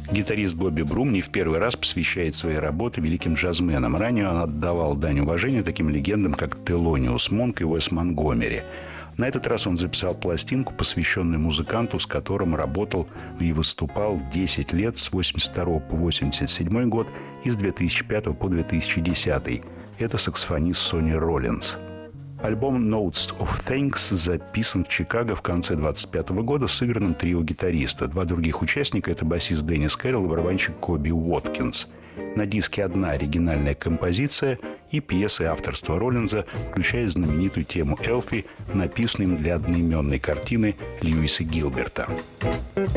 Гитарист Бобби Брум не в первый раз посвящает свои работы великим джазменам. Ранее он отдавал дань уважения таким легендам, как Телониус Монк и Уэс Монгомери. На этот раз он записал пластинку, посвященную музыканту, с которым работал и выступал 10 лет с 1982 по 1987 год и с 2005 по 2010. Это саксофонист Сонни Роллинс. Альбом «Notes of Thanks» записан в Чикаго в конце 1925 года с сыгранным трио гитариста. Два других участника – это басист Деннис Кэрролл и барабанщик Коби Уоткинс. На диске одна оригинальная композиция и пьесы авторства Роллинза, включая знаменитую тему «Элфи», написанную им для одноименной картины Льюиса Гилберта.